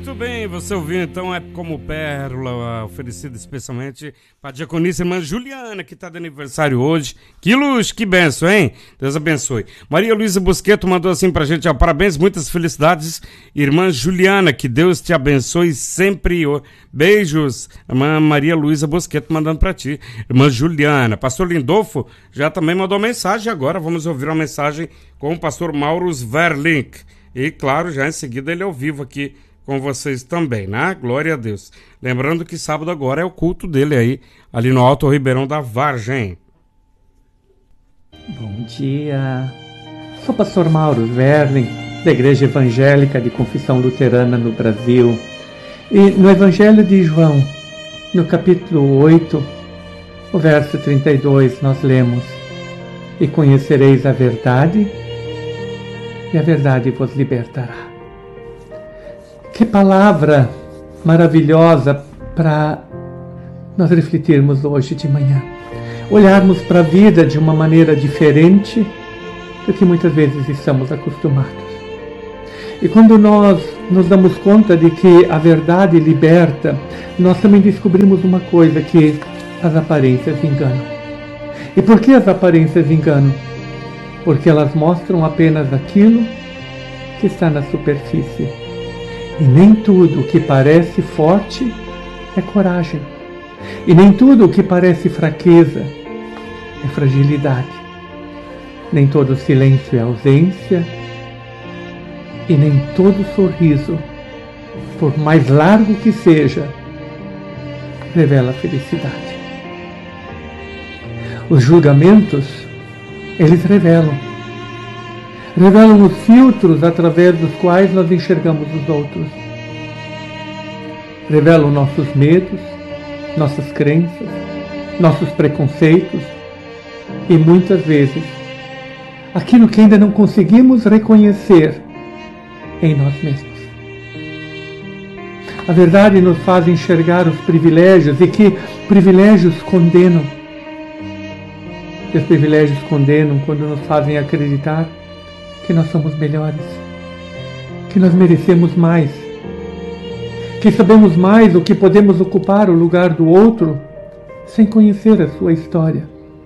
Muito bem, você ouviu então É Como Pérola, oferecida especialmente para a diaconisa irmã Juliana, que está de aniversário hoje. Que luz, que benção, hein? Deus abençoe. Maria Luísa Busqueto mandou assim pra gente, ó, parabéns, muitas felicidades, irmã Juliana, que Deus te abençoe sempre. Beijos, irmã Maria Luísa Busqueto mandando para ti, irmã Juliana. Pastor Lindolfo já também mandou mensagem agora, vamos ouvir uma mensagem com o pastor Mauro Sverlink. E claro, já em seguida ele é ao vivo aqui com vocês também, né? Glória a Deus. Lembrando que sábado agora é o culto dele aí, ali no Alto Ribeirão da Vargem. Bom dia. Sou o pastor Mauro Sverling, da Igreja Evangélica de Confissão Luterana no Brasil. E no Evangelho de João, no capítulo 8, o verso 32, nós lemos: E conhecereis a verdade, e a verdade vos libertará. Que palavra maravilhosa para nós refletirmos hoje de manhã. Olharmos para a vida de uma maneira diferente do que muitas vezes estamos acostumados. E quando nós nos damos conta de que a verdade liberta, nós também descobrimos uma coisa, que as aparências enganam. E por que as aparências enganam? Porque elas mostram apenas aquilo que está na superfície. E nem tudo o que parece forte é coragem. E nem tudo o que parece fraqueza é fragilidade. Nem todo silêncio é ausência. E nem todo sorriso, por mais largo que seja, revela felicidade. Os julgamentos, eles revelam os filtros através dos quais nós enxergamos os outros. Revelam nossos medos, nossas crenças, nossos preconceitos e muitas vezes aquilo que ainda não conseguimos reconhecer em nós mesmos. A verdade nos faz enxergar os privilégios, e que privilégios condenam. E os privilégios condenam quando nos fazem acreditar que nós somos melhores, que nós merecemos mais, que sabemos mais ou que podemos ocupar o lugar do outro sem conhecer a sua história.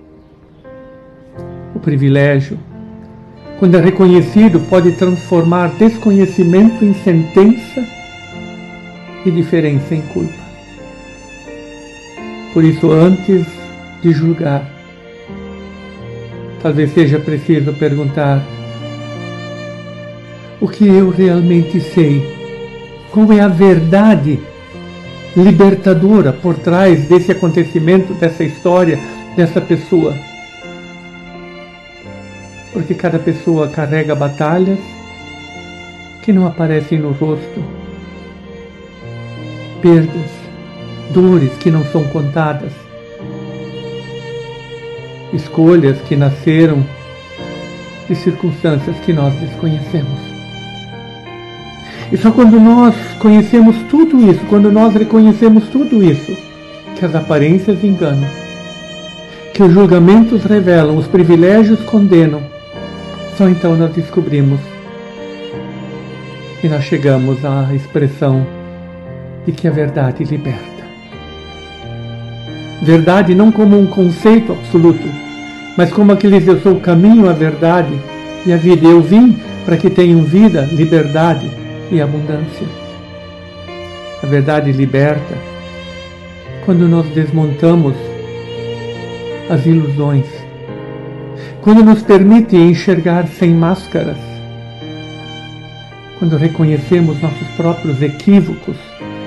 O privilégio, quando é reconhecido, pode transformar desconhecimento em sentença e diferença em culpa. Por isso, antes de julgar, talvez seja preciso perguntar: o que eu realmente sei? Qual é a verdade libertadora por trás desse acontecimento, dessa história, dessa pessoa? Porque cada pessoa carrega batalhas que não aparecem no rosto, perdas, dores que não são contadas, escolhas que nasceram de circunstâncias que nós desconhecemos. E só quando nós conhecemos tudo isso, quando nós reconhecemos tudo isso, que as aparências enganam, que os julgamentos revelam, os privilégios condenam, só então nós descobrimos e nós chegamos à expressão de que a verdade liberta. Verdade não como um conceito absoluto, mas como aquele diz: eu sou o caminho, a verdade e a vida. Eu vim para que tenham vida, liberdade e abundância. A verdade liberta quando nós desmontamos as ilusões, quando nos permite enxergar sem máscaras, quando reconhecemos nossos próprios equívocos,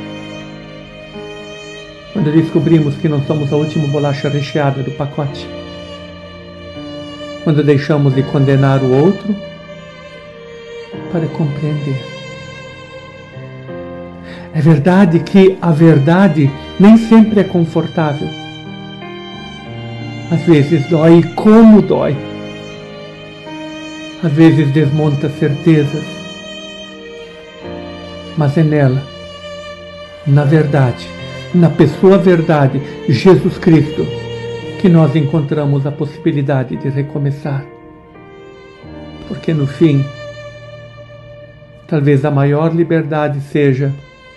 quando descobrimos que não somos a última bolacha recheada do pacote, quando deixamos de condenar o outro para compreender. É verdade que a verdade nem sempre é confortável. Às vezes dói, e como dói. Às vezes desmonta certezas. Mas é nela, na verdade, na pessoa verdade, Jesus Cristo, que nós encontramos a possibilidade de recomeçar. Porque no fim, talvez a maior liberdade seja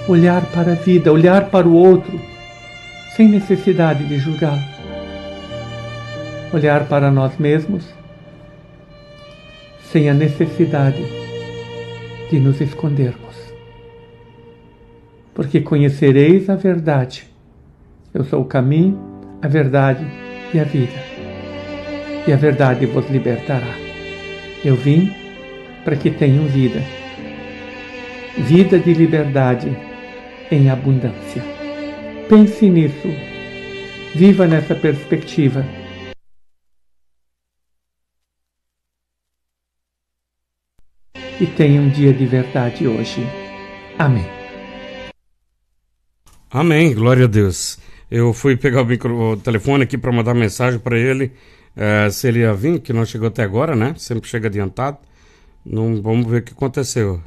olhar para a vida, olhar para o outro, sem necessidade de julgá-lo. Olhar para nós mesmos, sem a necessidade de nos escondermos. Porque conhecereis a verdade. Eu sou o caminho, a verdade e a vida. E a verdade vos libertará. Eu vim para que tenham vida. Vida de liberdade em abundância. Pense nisso. Viva nessa perspectiva. E tenha um dia de verdade hoje. Amém. Amém, glória a Deus. Eu fui pegar o telefone aqui para mandar mensagem para ele, se ele ia vir, que não chegou até agora, né? Sempre chega adiantado. Não, vamos ver o que aconteceu.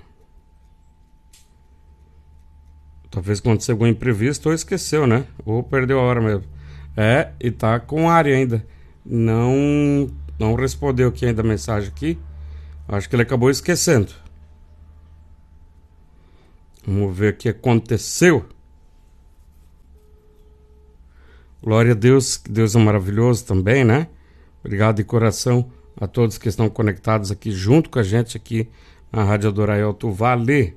Talvez aconteceu algum imprevisto ou esqueceu, né? Ou perdeu a hora mesmo. E tá com área ainda. Não respondeu aqui ainda a mensagem aqui. Acho que ele acabou esquecendo. Vamos ver o que aconteceu. Glória a Deus, que Deus é maravilhoso também, né? Obrigado de coração a todos que estão conectados aqui junto com a gente aqui na Rádio Adorai Alto Vale.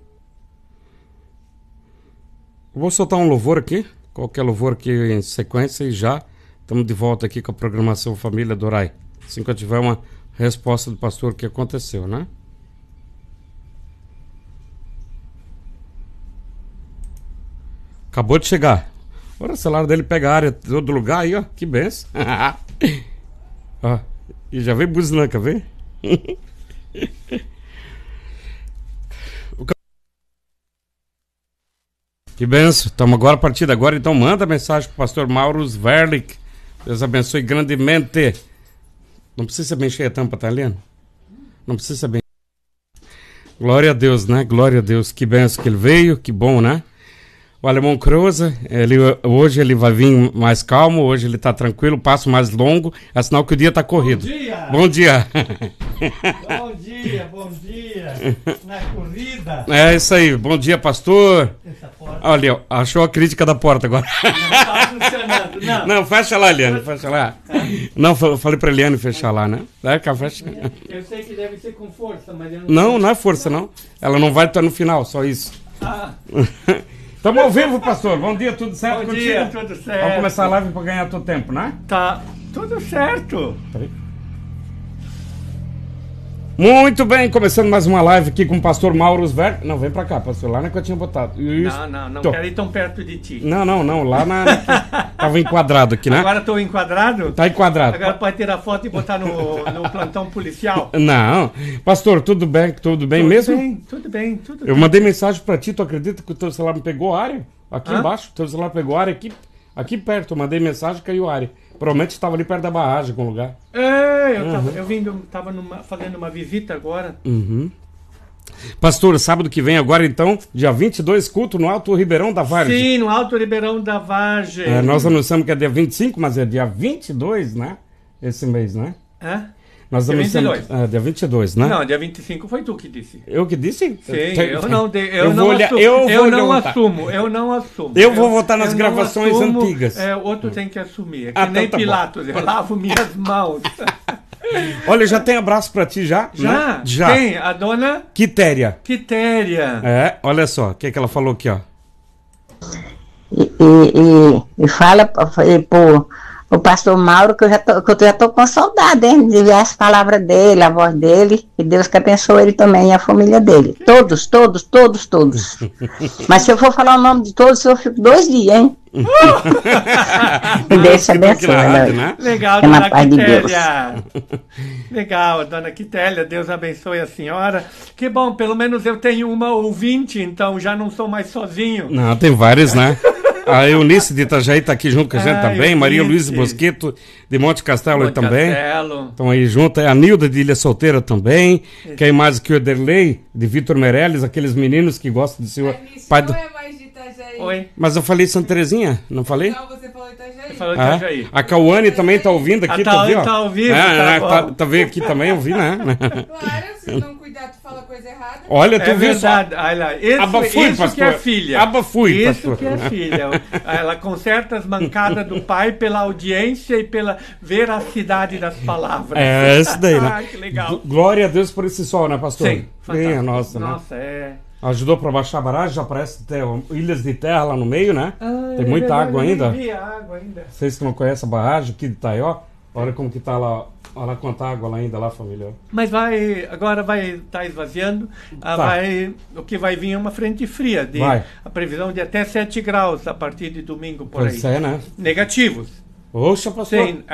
Vou soltar um louvor aqui, qualquer louvor aqui em sequência, e já estamos de volta aqui com a programação Família Adorai. Assim que eu tiver uma resposta do pastor, o que aconteceu, né? Acabou de chegar. Olha, o celular dele pega a área de todo lugar aí, ó. Que benção. Ó, e já veio buzinando, quer ver? Que benção. Estamos agora, a partir de agora, então manda mensagem pro pastor Mauro Verlich. Deus abençoe grandemente. Não precisa ser bem cheia a tampa, tá lendo? Não precisa ser bem. Glória a Deus, né? Glória a Deus. Que benção que ele veio, que bom, né? O alemão Croza, hoje ele vai vir mais calmo, hoje ele tá tranquilo, passo mais longo, é sinal que o dia tá corrido. Bom dia! Bom dia! Bom dia! Na corrida! É isso aí, bom dia, pastor! Olha, achou a crítica da porta agora. Não tá funcionando, não, fecha lá, Eliane, fecha lá. Não, eu falei pra Eliane fechar lá, né? Fecha. Eu sei que deve ser com força, mas eu não é força, não. Ela não vai estar no final, só isso. Estamos ao vivo, pastor. Bom dia, tudo certo contigo? Bom dia, tudo certo. Vamos começar a live para ganhar teu tempo, né? Tá, tudo certo. Muito bem, começando mais uma live aqui com o pastor Mauro Verlich. Não, vem pra cá, pastor, lá na que eu tinha botado. Isso. Não quero ir tão perto de ti. Não, lá tava enquadrado aqui, né? Agora tô enquadrado? Tá enquadrado. Agora pode tirar foto e botar no plantão policial? Não. Pastor, tudo bem mesmo? Tudo bem. Eu mandei mensagem pra ti, tu acredita que o teu celular me pegou área? Aqui embaixo, o teu celular pegou área aqui perto, eu mandei mensagem e caiu área. Provavelmente estava ali perto da barragem, algum lugar. Tava fazendo uma visita agora. Pastor, sábado que vem agora então, dia 22, culto no Alto Ribeirão da Vargem. Sim, no Alto Ribeirão da Vargem. Nós anunciamos que é dia 25, mas é dia 22, né? Esse mês, né? Nós dia 22. Dia 22, né? Não, dia 25 foi tu que disse. Eu que disse? Sim, eu não assumo. Eu vou votar nas gravações antigas. Outro tem que assumir. É que nem tá Pilatos, eu lavo minhas mãos. Olha, já tem abraço pra ti já? Já? Né? Já. Tem, a dona... Quitéria. Olha só, o que ela falou aqui, ó. E fala pro o pastor Mauro que eu já tô com saudade, hein, de ver as palavras dele, a voz dele, e Deus que abençoe ele também e a família dele. Todos. Mas se eu for falar o nome de todos, eu fico 2 dias, hein? E Deus te abençoe, né? Legal, dona Quitélia. Legal, dona Quitélia, Deus abençoe a senhora. Que bom, pelo menos eu tenho uma ouvinte, então já não sou mais sozinho. Não, tem várias, né? A Eunice de Itajaí está aqui junto com a gente também. Eunice. Maria Luísa Bosqueto de Monte Castelo também. Estão aí junto. A Nilda de Ilha Solteira também. Quem mais que o Ederley de Vitor Meirelles, aqueles meninos que gostam do seu pai do... Não é mais de Itajaí. Oi. Mas eu falei Santa Terezinha, não falei? Não, você falou Itajaí. Falou de Itajaí. A Cauane também tá ouvindo aqui, tá ouvindo? Tá ouvindo, tá vendo aqui também, ouvi, né? Claro, se não cuidar, tu fala coisa errada. Olha, tu viu só. Olha lá, isso que é filha. Abafui, Isso pastor. que é filha. Ela conserta as mancadas do pai pela audiência e pela veracidade das palavras. É, isso daí, né? Que legal. Glória a Deus por esse sol, né, pastor? Sim, fantástico. Nossa, né? Nossa, Ajudou para baixar a barragem, já parece ter ilhas de terra lá no meio, né? Tem muita água ainda. Vocês que não conhecem a barragem aqui de Itaió, olha como que tá lá, olha quanta água lá ainda lá, família. Mas agora vai estar esvaziando, o que vai vir é uma frente fria, a previsão de até 7 graus a partir de domingo por aí. É, né? Negativos. Oxa, pastor. Sim,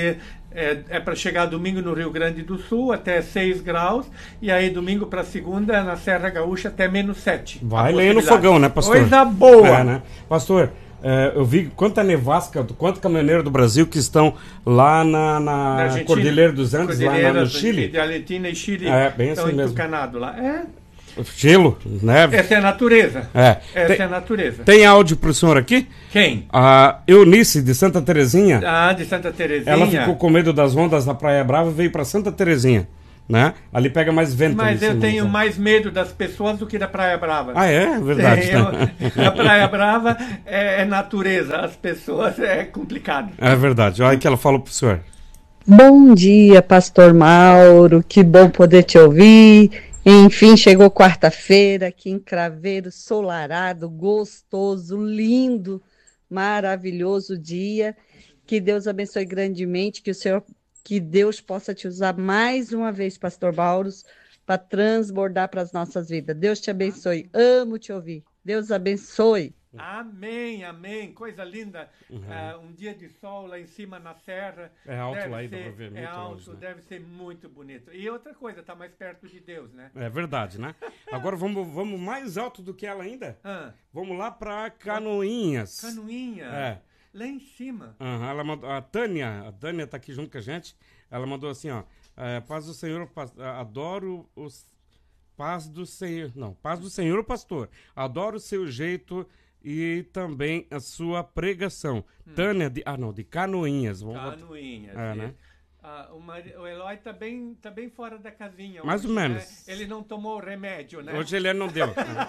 é para chegar domingo no Rio Grande do Sul até 6 graus e aí domingo para segunda na Serra Gaúcha até -7. Vai ler no fogão, né, pastor? Coisa boa! Né? Pastor, eu vi quanta nevasca, quanto caminhoneiro do Brasil que estão lá na Cordilheira dos Andes, lá no Chile. De Argentina e Chile bem estão assim mesmo. entucanados lá. Gelo, neve. Essa é a natureza. Essa é a natureza. Tem áudio pro senhor aqui? Quem? A Eunice, de Santa Terezinha. De Santa Terezinha. Ela ficou com medo das ondas na Praia Brava e veio para Santa Terezinha, né? Ali pega mais vento. Mas eu tenho mais medo das pessoas do que da Praia Brava. É verdade. A Praia Brava é natureza, as pessoas é complicado. É verdade. Olha que ela falou pro senhor. Bom dia, pastor Mauro, que bom poder te ouvir. Enfim, chegou quarta-feira aqui em Craveiro, solarado, gostoso, lindo, maravilhoso dia. Que Deus abençoe grandemente, que Deus possa te usar mais uma vez, pastor Mauro, para transbordar para as nossas vidas. Deus te abençoe. Amo te ouvir. Deus abençoe. Amém, amém. Coisa linda. Um dia de sol lá em cima na serra. É alto lá aí, dá pra ver. É alto, deve ser muito bonito. E outra coisa, tá mais perto de Deus, né? É verdade, né? Agora vamos mais alto do que ela ainda? Vamos lá pra Canoinhas. Canoinhas? Lá em cima. Ela mandou, a Tânia tá aqui junto com a gente. Ela mandou assim, ó. Paz do Senhor, adoro os... Paz do Senhor, pastor. Adoro o seu jeito e também a sua pregação. Tânia de Canoinhas. Canoinhas. Né? O Eloy tá bem fora da casinha. Mais ou menos. Né? Ele não tomou o remédio, né? Hoje ele não deu.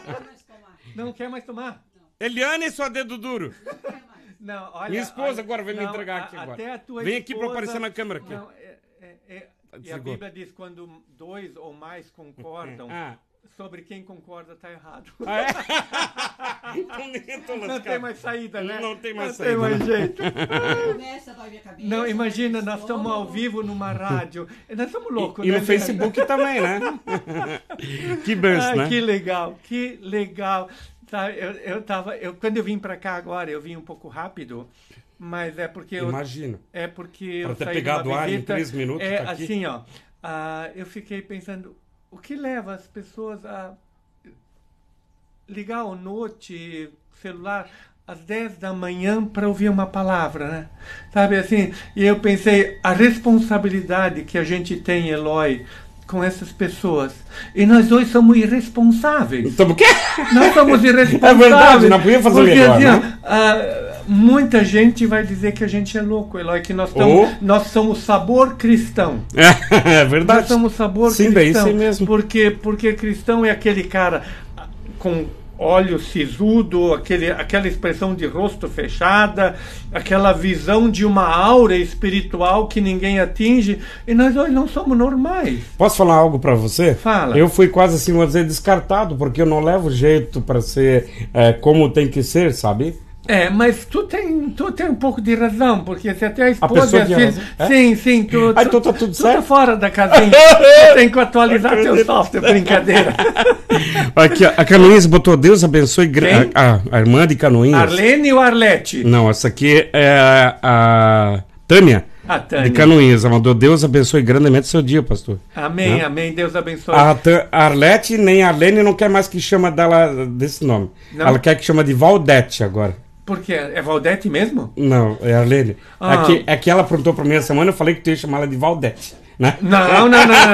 Não quer mais tomar? Eliane, sua dedo duro. Não, olha, minha esposa agora vai me entregar aqui agora. Até a tua Vem esposa, aqui para aparecer na câmera aqui. Não, e a Bíblia diz quando 2 ou mais concordam, sobre quem concorda tá errado. Não tem mais saída, né? Não tem mais saída. Não tem mais jeito. Não, imagina, nós estamos ao vivo numa rádio. Nós somos loucos, né? E no Facebook também, né? Que benção, né? Que legal, que legal. Tá, quando eu vim para cá agora, eu vim um pouco rápido. Mas é porque Imagino. É porque pra ter pegado o ar em 3 minutos. É tá aqui. Assim, ó. Eu fiquei pensando, o que leva as pessoas a ligar o note celular às 10 da manhã para ouvir uma palavra, né? Sabe assim? E eu pensei, a responsabilidade que a gente tem, Eloy, com essas pessoas. E nós dois somos irresponsáveis. Somos o quê? Nós somos irresponsáveis. É verdade, não podia fazer porque, melhor, assim, né? Muita gente vai dizer que a gente é louco, Eloy, que nós somos sabor cristão. É verdade. Nós somos sabor cristão. Bem, sim mesmo. Porque cristão é aquele cara com olho sisudo, aquela expressão de rosto fechada, aquela visão de uma aura espiritual que ninguém atinge, e nós hoje não somos normais. Posso falar algo pra você? Fala. Eu fui quase assim, vou dizer, descartado, porque eu não levo jeito pra ser como tem que ser, sabe? Mas tu tem um pouco de razão, porque se até a esposa e a filha... Sim, tu então tá tudo certo? Tá fora da casinha. Tu tem que atualizar teu software, brincadeira. Aqui, a Canoinhas botou Deus abençoe a irmã de Canoinhas. Arlene ou Arlete? Não, essa aqui é a Tânia. A Tânia. De Canoinhas. Ela mandou Deus abençoe grandemente seu dia, pastor. Amém, amém. Deus abençoe. A Arlete nem a Arlene não quer mais que chama dela desse nome. Não? Ela quer que chama de Valdete agora. Por quê? É Valdete mesmo? Não, é Arlene. É que ela aprontou pra mim essa semana, eu falei que tu ia chamar ela de Valdete. Né? Não.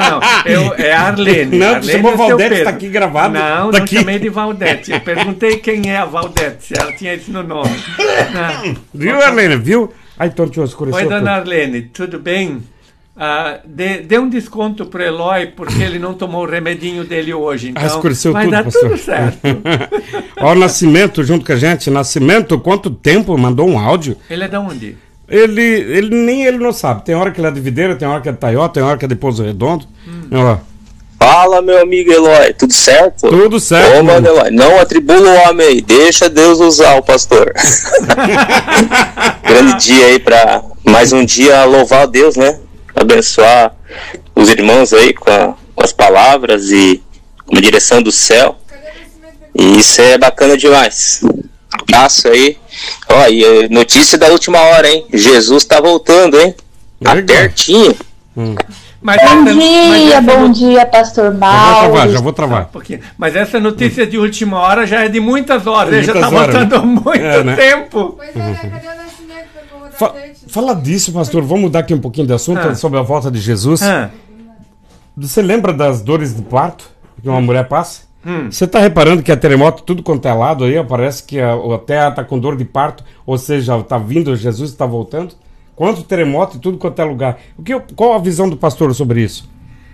É Arlene. Não, Arlene tu chamou Valdete, tá aqui gravado. Não chamei de Valdete. Eu perguntei quem é a Valdete, se ela tinha isso no nome. Viu, Arlene? Viu? Ai, Tontinho, escureceu. Oi, tudo. dona Arlene, tudo bem? Dê um desconto pro Eloy, porque ele não tomou o remedinho dele hoje. Então escureceu vai tudo, dar pastor. tudo certo. Ó, o Nascimento junto com a gente. Nascimento, quanto tempo? Mandou um áudio. Ele é de onde? Nem ele não sabe. Tem hora que ele é de Videira, tem hora que é de Taió, tem hora que é de Pouso Redondo. Ó, Fala, meu amigo Eloy, tudo certo? tudo certo. Ô, mano, Eloy, não atribula o homem aí, deixa Deus usar o pastor. Grande dia aí pra mais um dia louvar a Deus, né? Abençoar os irmãos aí com as palavras e com a direção do céu. E isso é bacana demais. Abraço aí. Ó, e notícia da última hora, hein? Jesus tá voltando, hein? Tá Legal. pertinho. Mas Bom dia, pastor Mauro. Já vou travar. Um pouquinho. Mas essa notícia de última hora já é de muitas horas. Ele já Muitas está horas, voltando há muito né? tempo. Pois é, né? Cadê o Nascimento pra rodar azeite? Fala disso, pastor. Vamos mudar aqui um pouquinho de assunto sobre a volta de Jesus. Você lembra das dores de parto que uma mulher passa? Você está reparando que é terremoto tudo quanto é lado aí? Parece que a terra está com dor de parto, ou seja, está vindo, Jesus está voltando. Quanto terremoto e tudo quanto é lugar. Qual a visão do pastor sobre isso?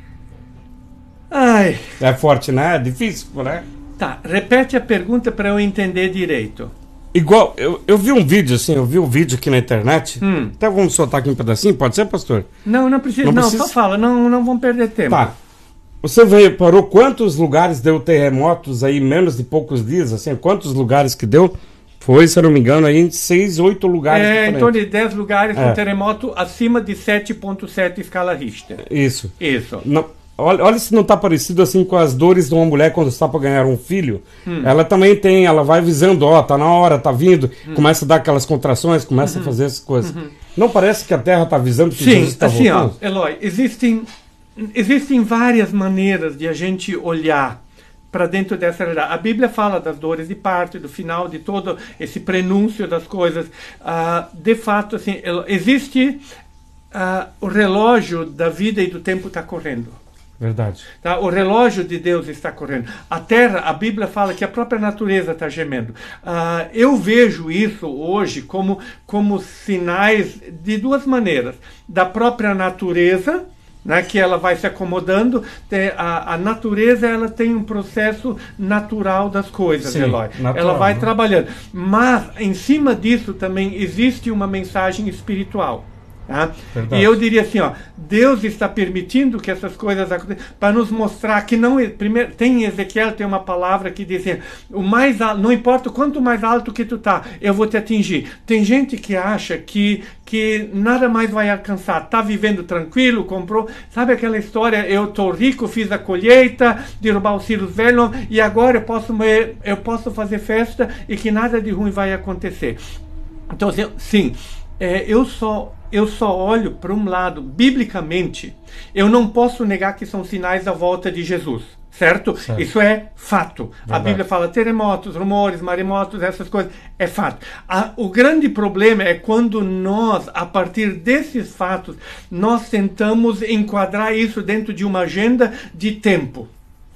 Ai, É forte, né? É difícil, né? tá. Repete a pergunta para eu entender direito. Igual, eu vi um vídeo assim, aqui na internet. Até vamos soltar aqui um pedacinho, pode ser, pastor? Não precisa, Não não, precisa? só fala, não vamos perder tempo. Tá. Você reparou quantos lugares deu terremotos aí em menos de poucos dias? Assim, quantos lugares que deu? Foi, se eu não me engano, aí em 6, 8 lugares Em diferentes. torno de 10 lugares com terremoto acima de 7.7 escala Richter. Isso. Isso. Não, olha se não está parecido assim com as dores de uma mulher quando está para ganhar um filho. Ela também tem, ela vai avisando, tá na hora, tá vindo, começa a dar aquelas contrações, começa a fazer essas coisas. Não parece que a Terra está avisando que Jesus Sim, está assim, voltando? Eloy, existem várias maneiras de a gente olhar para dentro dessa realidade. A Bíblia fala das dores de parto, do final de todo esse prenúncio das coisas. De fato, assim, existe o relógio da vida e do tempo está correndo. Verdade. Tá? O relógio de Deus está correndo. A terra, a Bíblia fala que a própria natureza está gemendo. Eu vejo isso hoje como sinais de duas maneiras. Da própria natureza, né, que ela vai se acomodando. A natureza, ela tem um processo natural das coisas, Sim, Eloy. natural, Ela vai né? trabalhando. Mas, em cima disso também existe uma mensagem espiritual. Tá? Verdade. E eu diria assim, Deus está permitindo que essas coisas aconteçam para nos mostrar que não. Primeiro, tem em Ezequiel, tem uma palavra que diz assim, não importa o quanto mais alto que tu tá, eu vou te atingir. Tem gente que acha que nada mais vai alcançar, tá vivendo tranquilo, comprou, sabe aquela história, eu tô rico, fiz a colheita, derrubar os filhos velhos e agora eu posso fazer festa e que nada de ruim vai acontecer. Então, assim, sim, eu só olho para um lado, biblicamente, eu não posso negar que são sinais da volta de Jesus, certo? Isso é fato. Verdade. A Bíblia fala terremotos, rumores, maremotos, essas coisas, é fato. O grande problema é quando nós, a partir desses fatos, nós tentamos enquadrar isso dentro de uma agenda de tempo.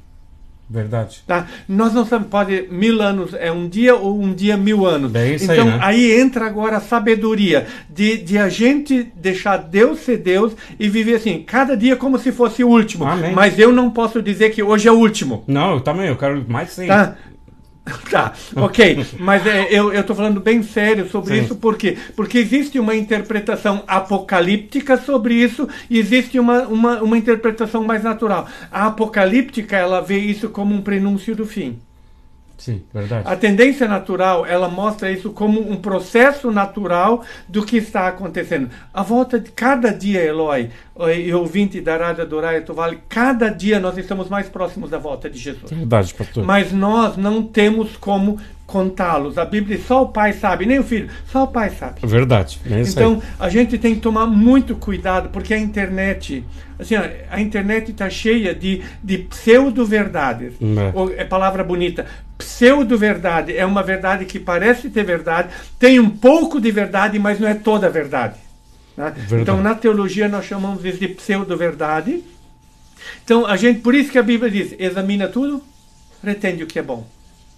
Verdade. Tá? Nós não sabemos, pode 1000 anos é um dia ou um dia 1000 anos. Bem isso então aí, né? aí entra agora a sabedoria de a gente deixar Deus ser Deus e viver assim, cada dia como se fosse o último. Amém. Mas eu não posso dizer que hoje é o último. Não, eu também, eu quero mais sim. Tá? Tá, ok. Mas eu estou falando bem sério sobre Sim. isso, por quê? Porque existe uma interpretação apocalíptica sobre isso e existe uma interpretação mais natural. A apocalíptica, ela vê isso como um prenúncio do fim. Sim, verdade. A tendência natural, ela mostra isso como um processo natural do que está acontecendo. A volta de cada dia, Eloy, e ouvinte da Rádio Adorai Tovale, cada dia nós estamos mais próximos da volta de Jesus. Verdade, pastor. Mas nós não temos como contá-los. A Bíblia diz, só o Pai sabe, nem o Filho, só o Pai sabe. Verdade. É isso Então, a gente tem que tomar muito cuidado, porque a internet, assim, a internet está cheia de pseudo-verdades. É palavra bonita. Pseudo-verdade é uma verdade que parece ter verdade, tem um pouco de verdade, mas não é toda a verdade. Né? Então, na teologia, nós chamamos isso de pseudo-verdade. Então, por isso que a Bíblia diz, examina tudo, retende o que é bom.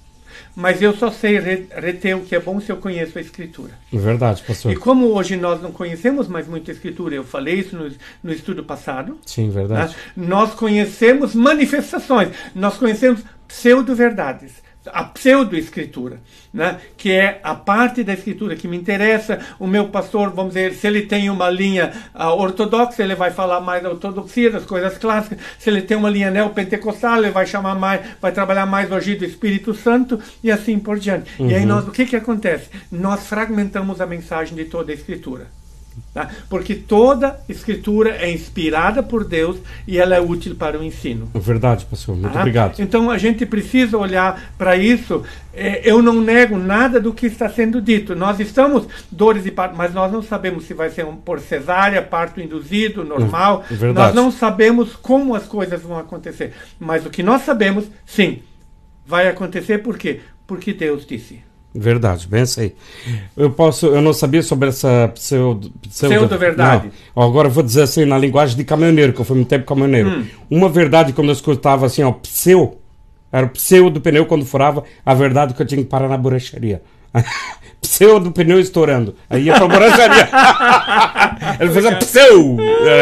mas eu só sei reter o que é bom se eu conheço a Escritura. É verdade, pastor. E como hoje nós não conhecemos mais muito a Escritura, eu falei isso no estudo passado. Sim, verdade. Né? Nós conhecemos manifestações, nós conhecemos pseudo-verdades, a pseudo-escritura, né? Que é a parte da escritura que me interessa. O meu pastor, vamos dizer, se ele tem uma linha ortodoxa, ele vai falar mais da ortodoxia, das coisas clássicas. Se ele tem uma linha neopentecostal, ele vai trabalhar mais o agir do Espírito Santo e assim por diante. E aí o que acontece? Nós fragmentamos a mensagem de toda a escritura. Tá? Porque toda escritura é inspirada por Deus e ela é útil para o ensino. É verdade, pastor. Muito obrigado. Então a gente precisa olhar para isso. Eu não nego nada do que está sendo dito. Nós estamos dores e parto, mas nós não sabemos se vai ser por cesárea, parto induzido, normal. É verdade. Nós não sabemos como as coisas vão acontecer. Mas o que nós sabemos, sim, vai acontecer. Por quê? Porque Deus disse. Verdade, bem sei. Eu não sabia sobre essa pseudo-verdade. Agora eu vou dizer assim, na linguagem de caminhoneiro, que eu fui muito tempo caminhoneiro. Uma verdade, quando eu escutava assim, ó, era o pseu do pneu quando furava, a verdade que eu tinha que parar na borracharia. Pseu do pneu estourando. Aí ia pra borracharia. Ele fez a pseu.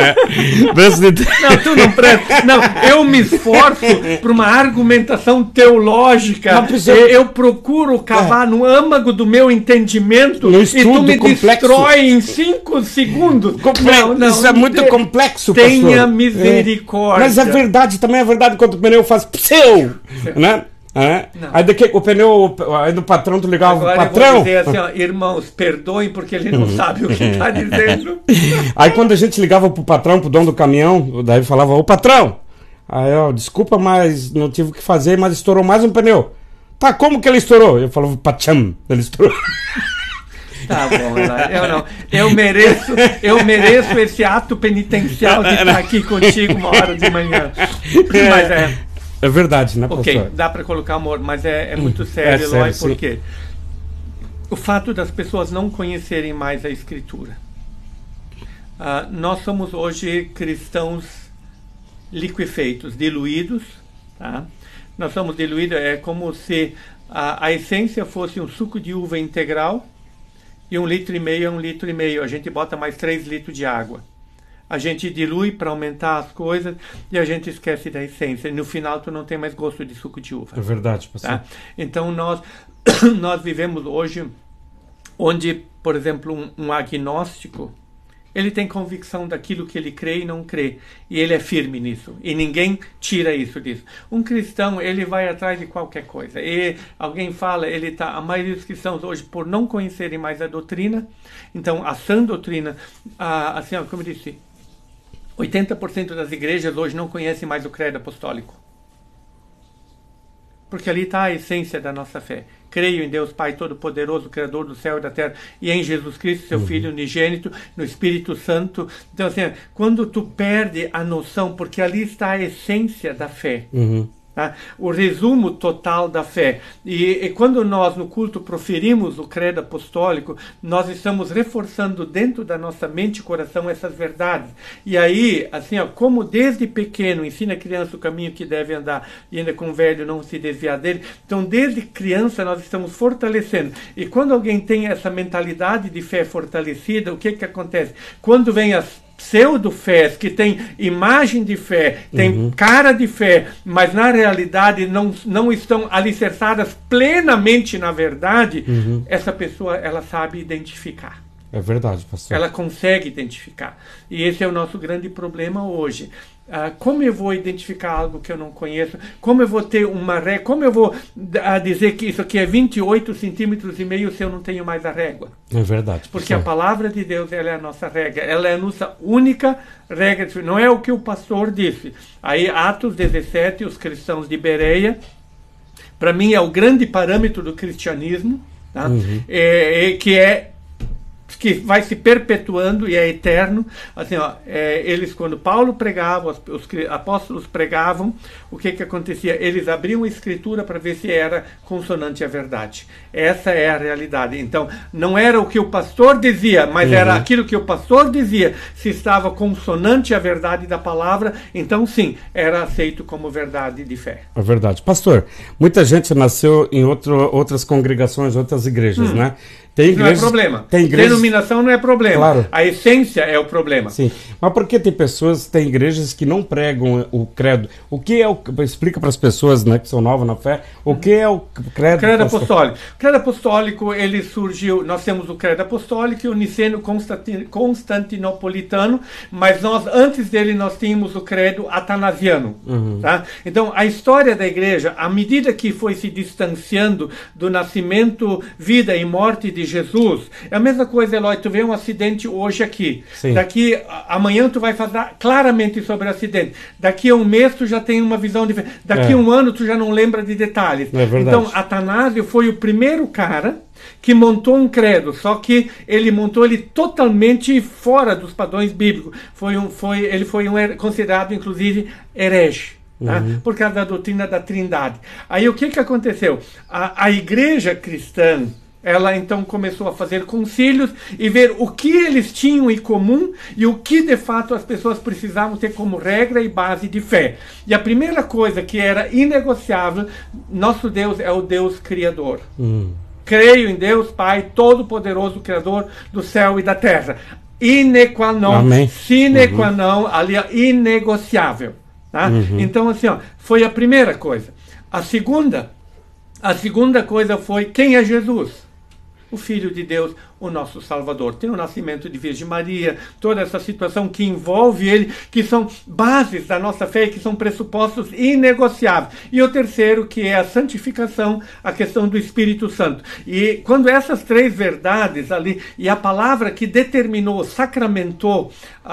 Não, tu não presta. Não, eu me esforço para uma argumentação teológica. Eu procuro cavar no âmago do meu entendimento e tu me destrói em 5 segundos. Não, isso é muito complexo, pastor. Tenha misericórdia. Mas é verdade, também é verdade quando o pneu faz pseu, né? Aí daqui o pneu, aí do patrão, tu ligava o patrão. Eu vou dizer assim, ó, irmãos, perdoem porque ele não sabe o que está dizendo. Aí quando a gente ligava pro patrão, pro dono do caminhão, daí falava, ô patrão, aí ó, desculpa, mas não tive o que fazer, mas estourou mais um pneu. Tá, como que ele estourou? Eu falava, pacham, ele estourou. Tá bom, eu não. Eu mereço esse ato penitencial de estar aqui contigo uma hora de manhã. Mas é verdade, né, pastor? Ok, dá para colocar amor, mas é muito sério, Eloy, porque o fato das pessoas não conhecerem mais a Escritura. Nós somos hoje cristãos liquefeitos, diluídos. Tá? Nós somos diluídos, é como se a essência fosse um suco de uva integral e 1,5 litro é 1,5 litro. A gente bota mais 3 litros de água. A gente dilui para aumentar as coisas e a gente esquece da essência. E no final tu não tem mais gosto de suco de uva. É verdade, pastor. Tá? Então nós vivemos hoje onde, por exemplo, um agnóstico, ele tem convicção daquilo que ele crê e não crê. E ele é firme nisso. E ninguém tira isso disso. Um cristão, ele vai atrás de qualquer coisa. E alguém fala, a maioria dos cristãos hoje, por não conhecerem mais a doutrina, então a sã doutrina, assim, como eu disse, 80% das igrejas hoje não conhecem mais o credo apostólico. Porque ali está a essência da nossa fé. Creio em Deus Pai Todo-Poderoso, Criador do céu e da terra, e em Jesus Cristo, seu Filho unigênito, no Espírito Santo. Então, assim, quando tu perde a noção, porque ali está a essência da fé. Tá? O resumo total da fé. E quando nós no culto proferimos o credo apostólico, nós estamos reforçando dentro da nossa mente e coração essas verdades. E aí, assim, como desde pequeno ensina a criança o caminho que deve andar e ainda com o velho não se desviar dele, então desde criança nós estamos fortalecendo. E quando alguém tem essa mentalidade de fé fortalecida, o que acontece? Quando vem as pseudo-fés, que tem imagem de fé, tem cara de fé, mas na realidade não estão alicerçadas plenamente na verdade, essa pessoa, ela sabe identificar. É verdade, pastor. Ela consegue identificar. E esse é o nosso grande problema hoje. Como eu vou identificar algo que eu não conheço? Como eu vou ter uma régua? Como eu vou dizer que isso aqui é 28 centímetros e meio se eu não tenho mais a régua? É verdade. Porque a palavra de Deus, ela é a nossa regra. Ela é a nossa única regra. Não é o que o pastor disse. Aí, Atos 17, os cristãos de Bereia, para mim é o grande parâmetro do cristianismo, tá? Que é que vai se perpetuando e é eterno. Assim, ó, eles, quando Paulo pregava, os apóstolos pregavam, o que acontecia? Eles abriam a escritura para ver se era consonante à verdade. Essa é a realidade. Então, não era o que o pastor dizia, mas era aquilo que o pastor dizia. Se estava consonante à verdade da palavra, então sim, era aceito como verdade de fé. É verdade. Pastor, muita gente nasceu em outras congregações, outras igrejas, né? Tem igrejas, não é problema. Tem igrejas... Denominação não é problema. Claro. A essência é o problema. Sim. Mas por que tem igrejas que não pregam o credo? O que é o... Explica para as pessoas, né, que são novas na fé, o que é o credo? O credo apostólico. O credo apostólico, ele surgiu... Nós temos o credo apostólico e o niceno constantinopolitano, mas antes dele, nós tínhamos o credo atanasiano. Tá? Então, a história da igreja, à medida que foi se distanciando do nascimento, vida e morte de Jesus, é a mesma coisa, Eloy, tu vê um acidente hoje aqui. Sim. Daqui, amanhã tu vai falar claramente sobre o acidente. Daqui a um mês tu já tem uma visão diferente. Daqui a um ano tu já não lembra de detalhes. É verdade. Então, Atanásio foi o primeiro cara que montou um credo, só que ele montou ele totalmente fora dos padrões bíblicos. Ele foi considerado, inclusive, herege. Tá? Por causa da doutrina da Trindade. Aí o que aconteceu? A igreja cristã, ela então começou a fazer concílios e ver o que eles tinham em comum e o que de fato as pessoas precisavam ter como regra e base de fé. E a primeira coisa que era inegociável, nosso Deus é o Deus Criador. Creio em Deus Pai Todo-Poderoso, Criador do céu e da terra. Sine qua non, ali inegociável. Tá? Então, assim, ó, foi a primeira coisa. A segunda coisa foi: quem é Jesus? O Filho de Deus, o nosso Salvador. Tem o nascimento de Virgem Maria, toda essa situação que envolve ele, que são bases da nossa fé, que são pressupostos inegociáveis. E o terceiro, que é a santificação, a questão do Espírito Santo. E quando essas três verdades ali, e a palavra que determinou, sacramentou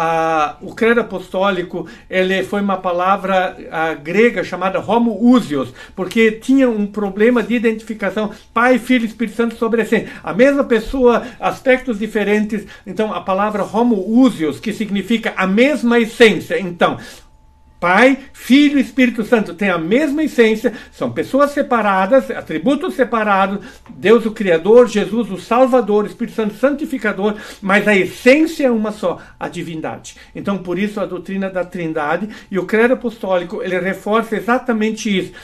o credo apostólico, ele foi uma palavra grega chamada homoousios, porque tinha um problema de identificação, Pai, Filho e Espírito Santo sobre a essência. A mesma pessoa, aspectos diferentes. Então, a palavra homoousios, que significa a mesma essência. Então, Pai, Filho e Espírito Santo têm a mesma essência, são pessoas separadas, atributos separados, Deus o Criador, Jesus o Salvador, Espírito Santo santificador, mas a essência é uma só, a divindade. Então, por isso, a doutrina da Trindade e o credo apostólico, ele reforça exatamente isso.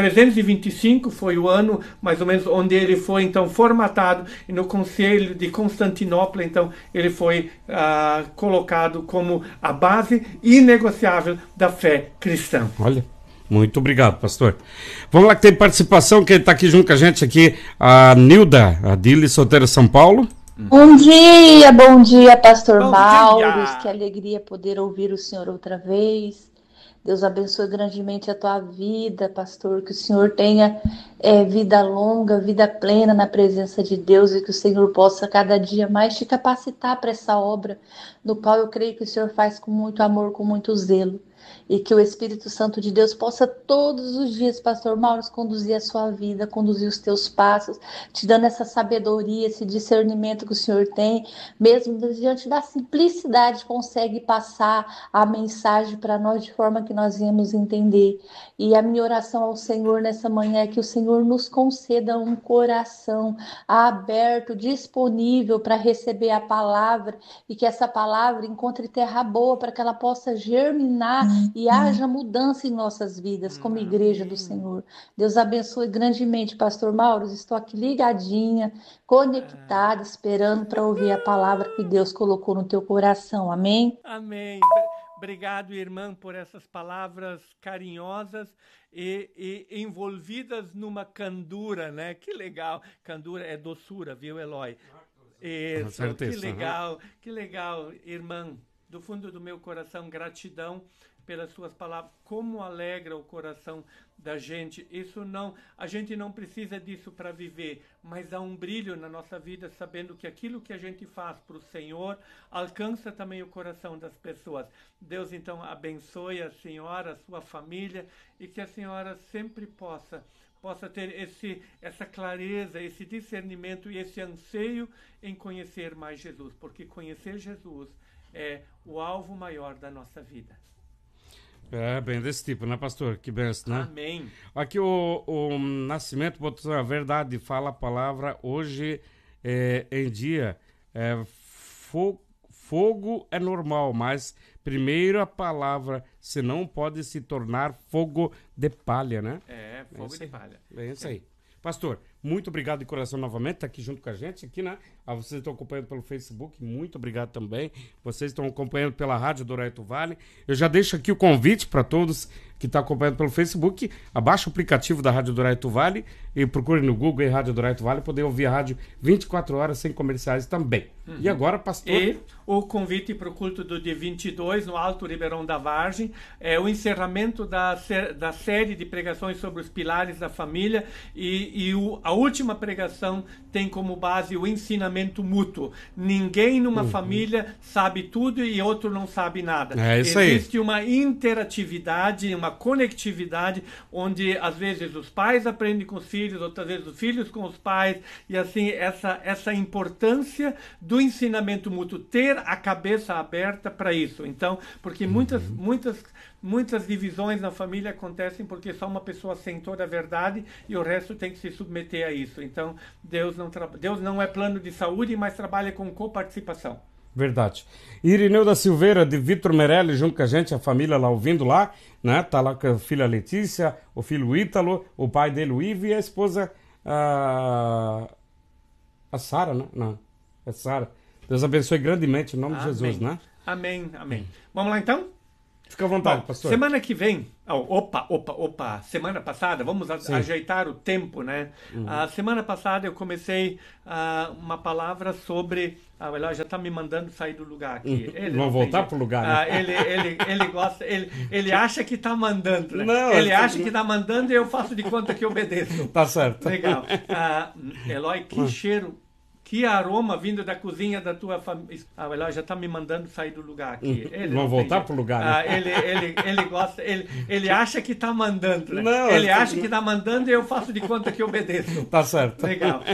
325 foi o ano, mais ou menos, onde ele foi, então, formatado, e no Concílio de Constantinopla, então, ele foi colocado como a base inegociável da fé cristã. Olha, muito obrigado, pastor. Vamos lá, que tem participação, quem está aqui junto com a gente aqui, a Nilda, a Dili Solteira São Paulo. Bom dia, pastor Bom Mauro, dia. que alegria poder ouvir o senhor outra vez. Deus abençoe grandemente a tua vida, pastor, que o Senhor tenha vida longa, vida plena na presença de Deus e que o Senhor possa cada dia mais te capacitar para essa obra, no qual eu creio que o Senhor faz com muito amor, com muito zelo. E que o Espírito Santo de Deus possa todos os dias, pastor Mauro, conduzir a sua vida, conduzir os teus passos, te dando essa sabedoria, esse discernimento que o Senhor tem, mesmo diante da simplicidade, consegue passar a mensagem para nós de forma que nós íamos entender. E a minha oração ao Senhor nessa manhã é que o Senhor nos conceda um coração aberto, disponível para receber a palavra e que essa palavra encontre terra boa para que ela possa germinar e haja mudança em nossas vidas como igreja do Senhor. Deus abençoe grandemente, pastor Mauro. Estou aqui ligadinha, conectada, esperando para ouvir a palavra que Deus colocou no teu coração. Amém? Amém. Obrigado, irmã, por essas palavras carinhosas e envolvidas numa candura, né? Que legal. Candura é doçura, viu, Eloy? Isso, que legal, irmã. Do fundo do meu coração, gratidão pelas suas palavras. Como alegra o coração da gente. A gente não precisa disso para viver, mas há um brilho na nossa vida sabendo que aquilo que a gente faz para o Senhor alcança também o coração das pessoas. Deus então abençoe a senhora, a sua família, e que a senhora sempre possa possa ter essa clareza, esse discernimento e esse anseio em conhecer mais Jesus, porque conhecer Jesus é o alvo maior da nossa vida. É, bem desse tipo, né, pastor? Que benção, né? Amém. Aqui o Nascimento botou a verdade, fala a palavra hoje em dia. Fogo é normal, mas primeiro a palavra, senão pode se tornar fogo de palha, né? Fogo de palha. É isso aí. Pastor, muito obrigado de coração novamente, tá aqui junto com a gente, aqui, né? Vocês estão acompanhando pelo Facebook, muito obrigado também. Vocês estão acompanhando pela Rádio Douraito Vale. Eu já deixo aqui o convite para todos que estão acompanhando pelo Facebook. Abaixa o aplicativo da Rádio Douraito Vale e procure no Google aí, Rádio Douraito Vale, poder ouvir a rádio 24 horas sem comerciais também. E agora, pastor... E o convite para o culto do dia 22, no Alto Ribeirão da Vargem, é o encerramento da série de pregações sobre os pilares da família a última pregação tem como base o ensinamento mútuo. Ninguém numa família sabe tudo e outro não sabe nada. É isso aí. Existe uma interatividade, uma conectividade, onde às vezes os pais aprendem com os filhos, outras vezes os filhos com os pais, e assim, essa importância do ensinamento mútuo, ter a cabeça aberta para isso. Então, porque muitas divisões na família acontecem porque só uma pessoa sentou da verdade e o resto tem que se submeter a isso. Então, Deus não é plano de saúde, mas trabalha com coparticipação. Verdade. Irineu da Silveira, de Vitor Merelli, junto com a gente, a família lá ouvindo lá, né? Tá lá com a filha Letícia, o filho Ítalo, o pai dele, o Ivo, e a esposa, a Sara, né? Não, é Sara. Deus abençoe grandemente, em nome de Jesus, né? Amém, amém. Vamos lá então? Fica à vontade, pastor. Semana que vem... Semana passada, vamos ajeitar o tempo, né? A semana passada eu comecei uma palavra sobre... Ele já está me mandando sair do lugar aqui. Vamos voltar para o lugar, né? Ele gosta... Ele acha que está mandando, né? Não, ele acha que está mandando e eu faço de conta que obedeço. Tá certo. Legal. Eloy, que cheiro... Que aroma vindo da cozinha da tua família. Ele já está me mandando sair do lugar aqui. Vamos voltar para o lugar, né? Ele gosta... Ele acha que está mandando, né? Não, ele acha que está mandando e eu faço de conta que obedeço. Tá certo. Legal.